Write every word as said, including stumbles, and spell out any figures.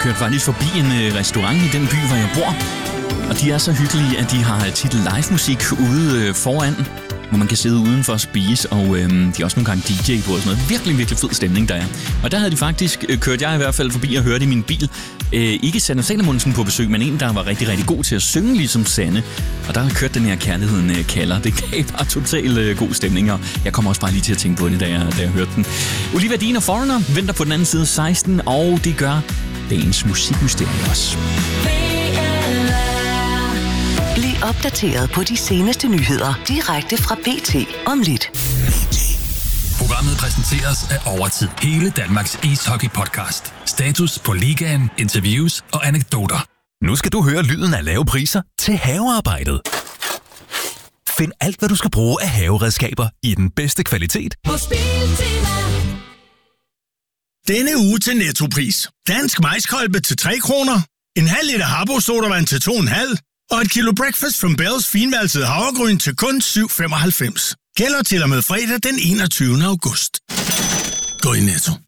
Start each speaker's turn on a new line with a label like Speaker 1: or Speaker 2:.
Speaker 1: kørte faktisk forbi en øh, restaurant i den by, hvor jeg bor. Og de er så hyggelige, at de har tit live-musik ude øh, foran, hvor man kan sidde udenfor og spise, og øh, de er også nogle gange D J på og sådan noget. Virkelig, virkelig fed stemning, der er. Og der havde de faktisk, øh, kørt jeg i hvert fald forbi og hørte i min bil, øh, ikke Sanne Salomonsen på besøg, men en, der var rigtig, rigtig god til at synge ligesom Sanne. Og der har kørt den her Kærligheden øh, kalder. Det gav bare total øh, god stemning, og jeg kommer også bare lige til at tænke på det, da jeg, da jeg hørte den. Olivia Dean og Foreigner venter på den anden side seksten, og det gør dagens musikmysterium også.
Speaker 2: Bliv opdateret på de seneste nyheder direkte fra B T om lidt.
Speaker 3: Programmet præsenteres af Overtid. Hele Danmarks ishockey-podcast. Status på ligaen, interviews og anekdoter.
Speaker 4: Nu skal du høre lyden af lave priser til havearbejdet. Find alt, hvad du skal bruge af haveredskaber i den bedste kvalitet.
Speaker 5: Denne uge til Nettopris. Dansk majskolbe til tre kroner. En halv liter Habbo sodavand til to komma fem. Og et kilo Breakfast from Bells finvalset havregryn til kun syv femoghalvfems. Gælder til og med fredag den enogtyvende august. Gå i Netto.